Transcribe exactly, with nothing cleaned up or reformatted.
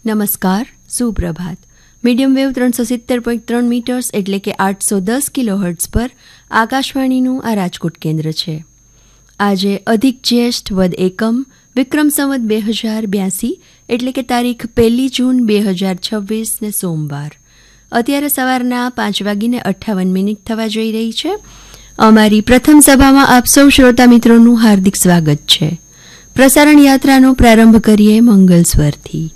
નમસ્કાર, સુપ્રભાત. Medium wave ત્રણસો સિત્તેર પોઈન્ટ ત્રણ મીટર્સ એટલે કે આઠસો દસ કિલો હર્ટ્ઝ પર આકાશવાણીનું આ રાજકોટ કેન્દ્ર છે. આજે અધિક જ્યેષ્ઠ વદ એકમ વિક્રમ સંવત બે હજાર બ્યાસી એટલે કે તારીખ પહેલી જૂન બે હજાર છવ્વીસ ને સોમવાર. અત્યારે સવારના પાંચ વાગીને અઠ્ઠાવન મિનિટ થવા જઈ રહી છે. અમારી પ્રથમ સભામાં આપ સૌ શ્રોતા મિત્રોનું હાર્દિક સ્વાગત છે. પ્રસારણ યાત્રાનો પ્રારંભ કરીએ મંગલ સ્વરથી.